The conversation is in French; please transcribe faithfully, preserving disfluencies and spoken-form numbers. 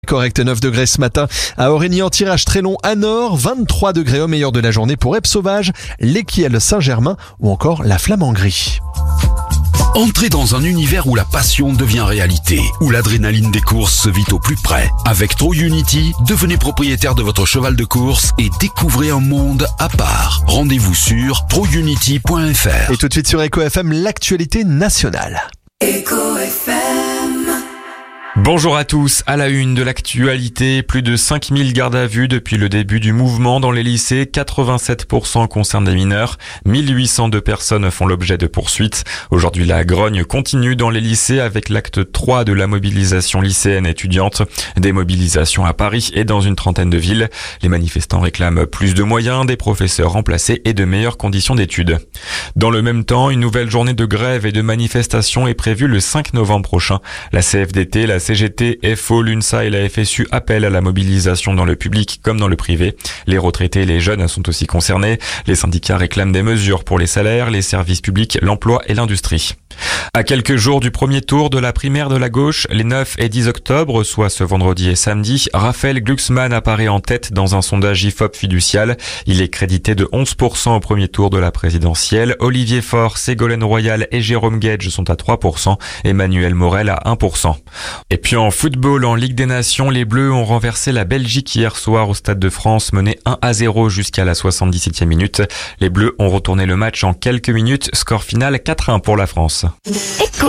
Correct, neuf degrés ce matin. À Aurigny, en tirage très long à Nord, vingt-trois degrés au meilleur de la journée pour Epes Sauvage, l'Équiel Saint-Germain ou encore la Flamme-en-Gris. Entrez dans un univers où la passion devient réalité, où l'adrénaline des courses se vit au plus près. Avec True Unity, devenez propriétaire de votre cheval de course et découvrez un monde à part. Rendez-vous sur true unity point f r. Et tout de suite sur Echo F M, l'actualité nationale. Echo F M. Bonjour à tous, à la une de l'actualité, plus de cinq mille gardes à vue depuis le début du mouvement dans les lycées, quatre-vingt-sept pour cent concernent des mineurs, mille huit cent deux personnes font l'objet de poursuites. Aujourd'hui, la grogne continue dans les lycées avec l'acte trois de la mobilisation lycéenne étudiante, des mobilisations à Paris et dans une trentaine de villes. Les manifestants réclament plus de moyens, des professeurs remplacés et de meilleures conditions d'études. Dans le même temps, une nouvelle journée de grève et de manifestation est prévue le cinq novembre prochain. La C F D T, la C G T, F O, l'UNSA et la F S U appellent à la mobilisation dans le public comme dans le privé. Les retraités et les jeunes sont aussi concernés. Les syndicats réclament des mesures pour les salaires, les services publics, l'emploi et l'industrie. À quelques jours du premier tour de la primaire de la gauche, les neuf et dix octobre, soit ce vendredi et samedi, Raphaël Glucksmann apparaît en tête dans un sondage I F O P fiducial. Il est crédité de onze pour cent au premier tour de la présidentielle. Olivier Faure, Ségolène Royal et Jérôme Guedj sont à trois pour cent. Emmanuel Morel à un pour cent. Et puis en football, en Ligue des Nations, les Bleus ont renversé la Belgique hier soir au Stade de France, mené un à zéro jusqu'à la soixante-dix-septième minute. Les Bleus ont retourné le match en quelques minutes, score final quatre à un pour la France. Echo